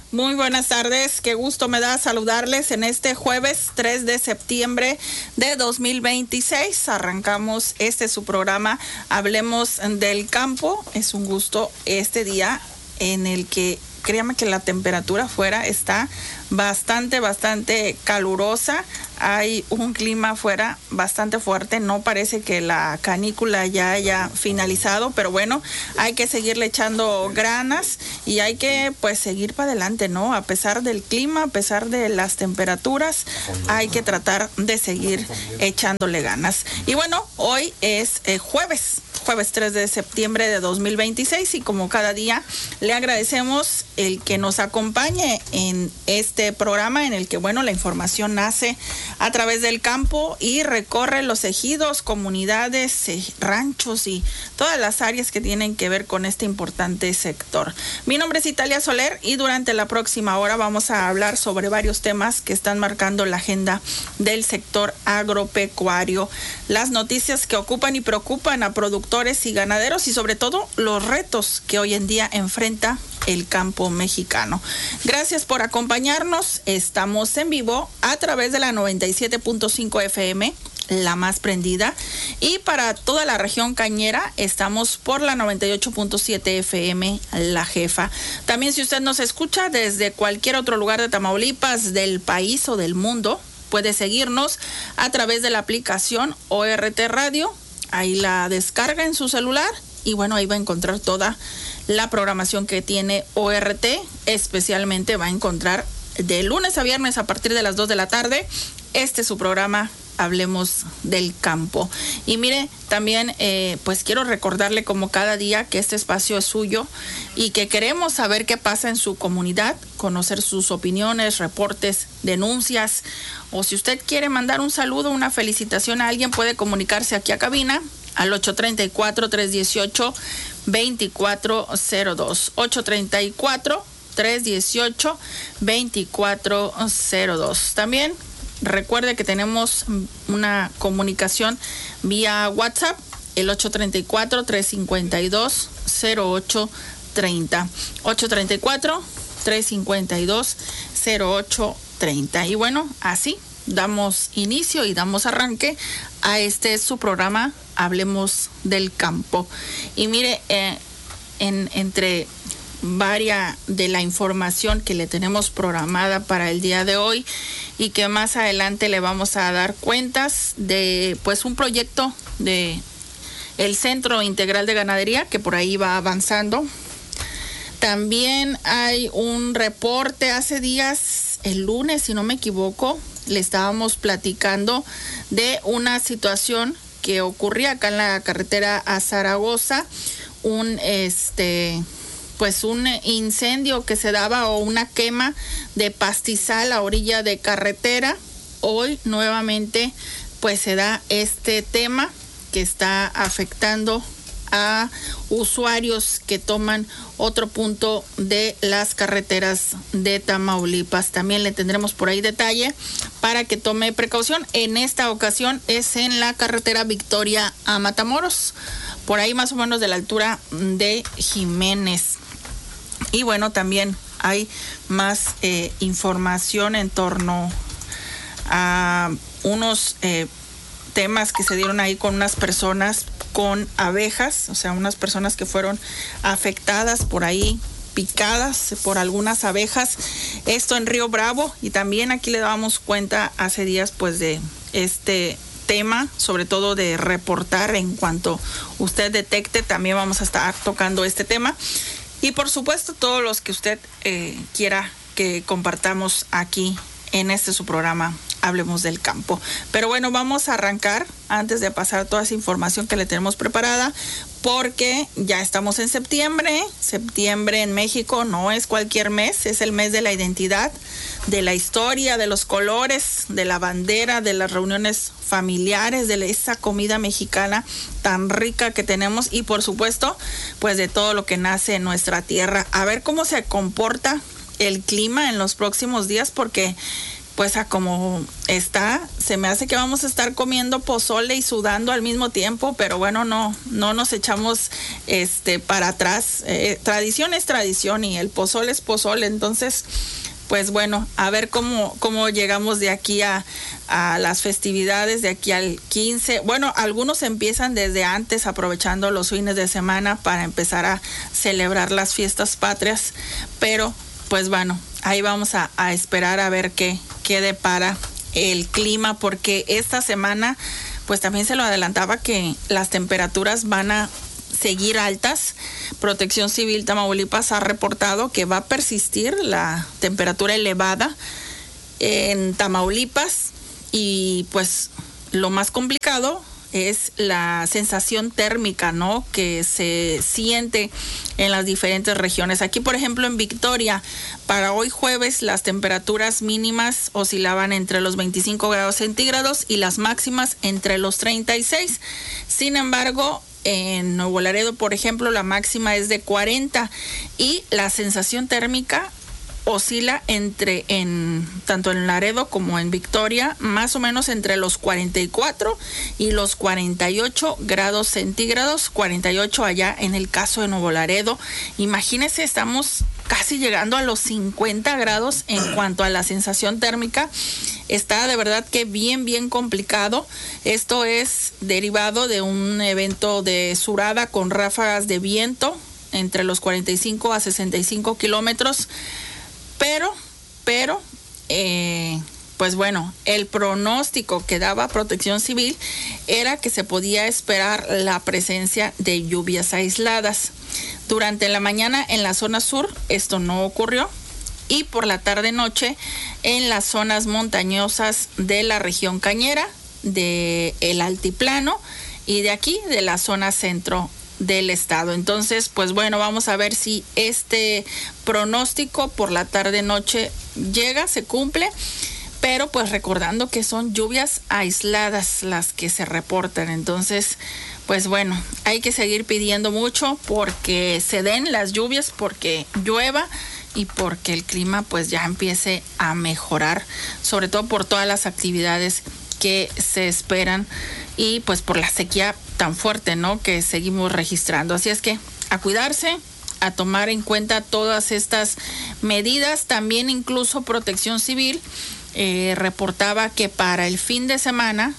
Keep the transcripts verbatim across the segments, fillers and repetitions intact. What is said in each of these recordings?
Muy buenas tardes, qué gusto me da saludarles en este jueves tres de septiembre de dos mil veintiséis. Arrancamos este su programa Hablemos del Campo. Es un gusto este día en el que, créame que la temperatura afuera está bastante, bastante calurosa. Hay un clima afuera bastante fuerte. No parece que la canícula ya haya finalizado, pero bueno, hay que seguirle echando ganas y hay que pues seguir para adelante, ¿no? A pesar del clima, a pesar de las temperaturas, hay que tratar de seguir echándole ganas. Y bueno, hoy es eh, jueves. Jueves tres de septiembre de dos mil veintiséis y como cada día le agradecemos el que nos acompañe en este programa en el que, bueno, la información nace a través del campo y recorre los ejidos, comunidades, eh, ranchos y todas las áreas que tienen que ver con este importante sector. Mi nombre es Italia Soler y durante la próxima hora vamos a hablar sobre varios temas que están marcando la agenda del sector agropecuario, las noticias que ocupan y preocupan a productores y ganaderos y sobre todo los retos que hoy en día enfrenta el campo mexicano. Gracias por acompañarnos. Estamos en vivo a través de la noventa y siete punto cinco F M, la más prendida, y para toda la región cañera estamos por la noventa y ocho punto siete F M, la jefa. También si usted nos escucha desde cualquier otro lugar de Tamaulipas, del país o del mundo, puede seguirnos a través de la aplicación O R T Radio. Ahí la descarga en su celular y bueno, ahí va a encontrar toda la programación que tiene O R T. Especialmente va a encontrar de lunes a viernes a partir de las dos de la tarde. Este es su programa Hablemos del Campo. Y mire, también eh, pues quiero recordarle como cada día que este espacio es suyo y que queremos saber qué pasa en su comunidad, conocer sus opiniones, reportes, denuncias, o si usted quiere mandar un saludo, una felicitación a alguien, puede comunicarse aquí a cabina al ocho tres cuatro, tres uno ocho, dos cuatro cero dos. ocho tres cuatro, tres uno ocho, dos cuatro cero dos. También recuerde que tenemos una comunicación vía WhatsApp, el ocho tres cuatro, tres cinco dos, cero ocho tres cero. ocho tres cuatro, tres cinco dos, cero ocho tres cero. Y bueno, así damos inicio y damos arranque a este su programa Hablemos del Campo. Y mire, eh, en, entre varia de la información que le tenemos programada para el día de hoy y que más adelante le vamos a dar cuentas de pues un proyecto de el Centro Integral de Ganadería que por ahí va avanzando. También hay un reporte hace días, el lunes si no me equivoco, le estábamos platicando de una situación que ocurría acá en la carretera a Zaragoza, un este pues un incendio que se daba o una quema de pastizal a orilla de carretera. Hoy nuevamente pues se da este tema que está afectando a usuarios que toman otro punto de las carreteras de Tamaulipas. También le tendremos por ahí detalle para que tome precaución. En esta ocasión es en la carretera Victoria a Matamoros, por ahí más o menos de la altura de Jiménez. Y bueno, también hay más eh, información en torno a unos eh, temas que se dieron ahí con unas personas con abejas, o sea, unas personas que fueron afectadas por ahí, picadas por algunas abejas. Esto en Río Bravo, y también aquí le dábamos cuenta hace días pues de este tema, sobre todo de reportar en cuanto usted detecte. También vamos a estar tocando este tema. Y por supuesto, todos los que usted eh, quiera que compartamos aquí en este su programa Hablemos del Campo. Pero bueno, vamos a arrancar antes de pasar toda esa información que le tenemos preparada, porque ya estamos en septiembre. Septiembre en México no es cualquier mes, es el mes de la identidad, de la historia, de los colores, de la bandera, de las reuniones familiares, de esa comida mexicana tan rica que tenemos y por supuesto, pues de todo lo que nace en nuestra tierra. A ver cómo se comporta el clima en los próximos días, porque pues a como está, se me hace que vamos a estar comiendo pozole y sudando al mismo tiempo, pero bueno, no, no nos echamos este para atrás. Eh, tradición es tradición y el pozole es pozole, entonces pues bueno, a ver cómo, cómo llegamos de aquí a, a las festividades, de aquí al quince. Bueno, algunos empiezan desde antes, aprovechando los fines de semana para empezar a celebrar las fiestas patrias, pero pues bueno, ahí vamos a, a esperar a ver qué, qué depara el clima, porque esta semana pues también se lo adelantaba que las temperaturas van a seguir altas. Protección Civil Tamaulipas ha reportado que va a persistir la temperatura elevada en Tamaulipas y pues lo más complicado es la sensación térmica, ¿no?, que se siente en las diferentes regiones. Aquí, por ejemplo, en Victoria, para hoy jueves, las temperaturas mínimas oscilaban entre los veinticinco grados centígrados y las máximas entre los treinta y seis. Sin embargo, en Nuevo Laredo, por ejemplo, la máxima es de cuarenta y la sensación térmica oscila entre, en tanto en Laredo como en Victoria, más o menos entre los cuarenta y cuatro y los cuarenta y ocho grados centígrados, cuarenta y ocho allá en el caso de Nuevo Laredo. Imagínense, estamos casi llegando a los cincuenta grados en cuanto a la sensación térmica. Está de verdad que bien, bien complicado. Esto es derivado de un evento de surada con ráfagas de viento entre los cuarenta y cinco a sesenta y cinco kilómetros. Pero, pero, eh, pues bueno, el pronóstico que daba Protección Civil era que se podía esperar la presencia de lluvias aisladas. Durante la mañana en la zona sur esto no ocurrió y por la tarde-noche en las zonas montañosas de la región cañera, del altiplano y de aquí, de la zona centro del estado. Entonces, pues bueno, vamos a ver si este pronóstico por la tarde-noche llega, se cumple, pero pues recordando que son lluvias aisladas las que se reportan. Entonces, pues bueno, hay que seguir pidiendo mucho porque se den las lluvias, porque llueva y porque el clima pues ya empiece a mejorar, sobre todo por todas las actividades que se esperan y pues por la sequía tan fuerte, ¿no?, que seguimos registrando. Así es que a cuidarse, a tomar en cuenta todas estas medidas. También incluso Protección Civil eh, reportaba que para el fin de semana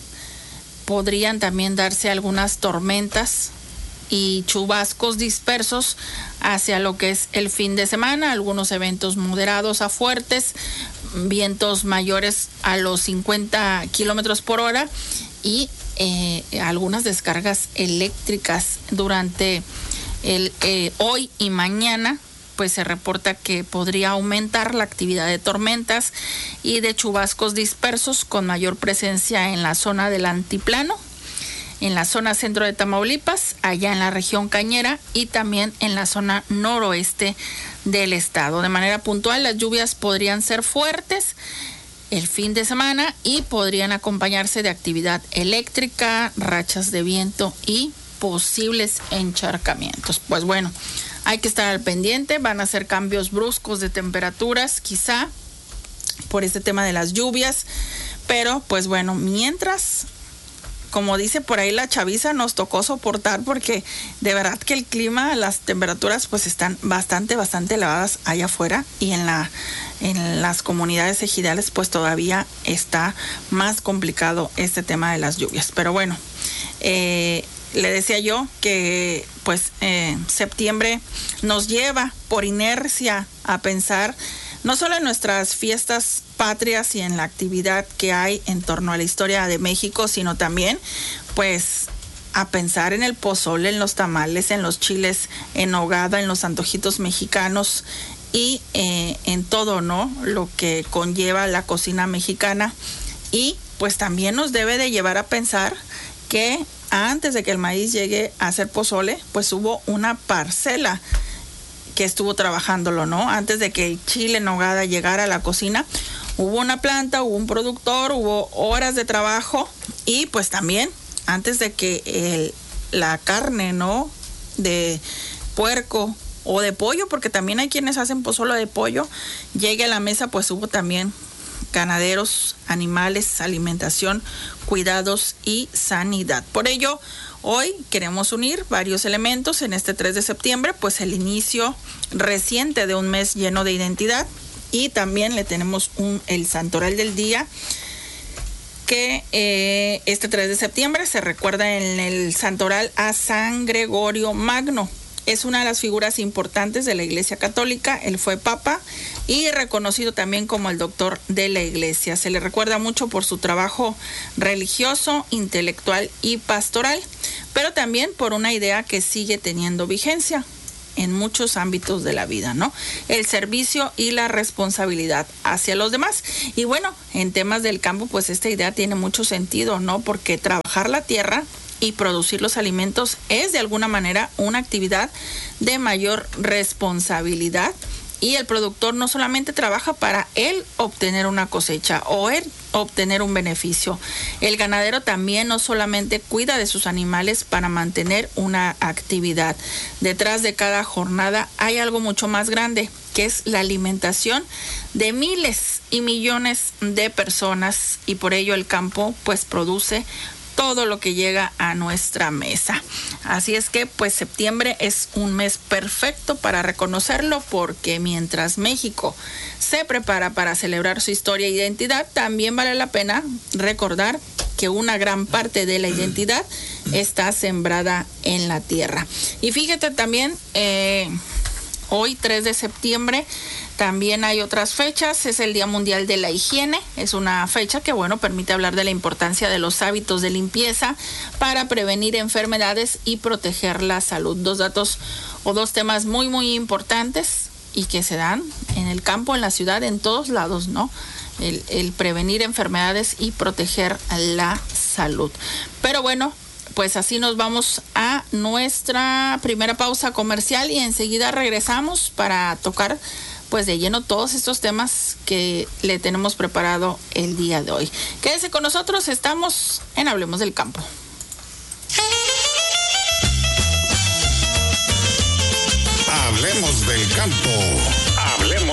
podrían también darse algunas tormentas y chubascos dispersos hacia lo que es el fin de semana, algunos eventos moderados a fuertes, vientos mayores a los cincuenta kilómetros por hora y eh, algunas descargas eléctricas durante el eh, hoy y mañana. Pues se reporta que podría aumentar la actividad de tormentas y de chubascos dispersos con mayor presencia en la zona del altiplano, en la zona centro de Tamaulipas, allá en la región cañera y también en la zona noroeste del estado. De manera puntual, las lluvias podrían ser fuertes el fin de semana y podrían acompañarse de actividad eléctrica, rachas de viento y posibles encharcamientos. Pues bueno, hay que estar al pendiente. Van a ser cambios bruscos de temperaturas, quizá por este tema de las lluvias, pero pues bueno, mientras, como dice por ahí la chaviza, nos tocó soportar porque de verdad que el clima, las temperaturas pues están bastante, bastante elevadas allá afuera y en la en las comunidades ejidales pues todavía está más complicado este tema de las lluvias. Pero bueno, eh, le decía yo que pues eh, septiembre nos lleva por inercia a pensar no solo en nuestras fiestas patrias y en la actividad que hay en torno a la historia de México, sino también pues a pensar en el pozole, en los tamales, en los chiles en nogada, en los antojitos mexicanos y eh, en todo, ¿no?, lo que conlleva la cocina mexicana. Y pues también nos debe de llevar a pensar que antes de que el maíz llegue a ser pozole, pues hubo una parcela que estuvo trabajándolo, ¿no? Antes de que el chile en nogada llegara a la cocina, hubo una planta, hubo un productor, hubo horas de trabajo y pues también antes de que el, la carne, ¿no?, de puerco o de pollo, porque también hay quienes hacen pozole de pollo, llegue a la mesa, pues hubo también ganaderos, animales, alimentación, cuidados y sanidad. Por ello, hoy queremos unir varios elementos en este tres de septiembre, pues el inicio reciente de un mes lleno de identidad, y también le tenemos un, el santoral del día, que eh, este tres de septiembre se recuerda en el santoral a San Gregorio Magno. Es una de las figuras importantes de la Iglesia Católica. Él fue papa y reconocido también como el doctor de la Iglesia. Se le recuerda mucho por su trabajo religioso, intelectual y pastoral, pero también por una idea que sigue teniendo vigencia en muchos ámbitos de la vida, ¿no? El servicio y la responsabilidad hacia los demás. Y bueno, en temas del campo, pues esta idea tiene mucho sentido, ¿no? Porque trabajar la tierra y producir los alimentos es de alguna manera una actividad de mayor responsabilidad, y el productor no solamente trabaja para él obtener una cosecha o él obtener un beneficio. El ganadero también no solamente cuida de sus animales para mantener una actividad. Detrás de cada jornada hay algo mucho más grande, que es la alimentación de miles y millones de personas, y por ello el campo pues produce todo lo que llega a nuestra mesa. Así es que pues septiembre es un mes perfecto para reconocerlo, porque mientras México se prepara para celebrar su historia e identidad, también vale la pena recordar que una gran parte de la identidad está sembrada en la tierra. Y fíjate también, eh, hoy tres de septiembre también hay otras fechas. Es el Día Mundial de la Higiene. Es una fecha que, bueno, permite hablar de la importancia de los hábitos de limpieza para prevenir enfermedades y proteger la salud. Dos datos o dos temas muy, muy importantes y que se dan en el campo, en la ciudad, en todos lados, ¿no? El, el prevenir enfermedades y proteger la salud. Pero bueno, pues así nos vamos a nuestra primera pausa comercial y enseguida regresamos para tocar pues de lleno todos estos temas que le tenemos preparado el día de hoy. Quédese con nosotros, estamos en Hablemos del Campo. Hablemos del Campo. Hablemos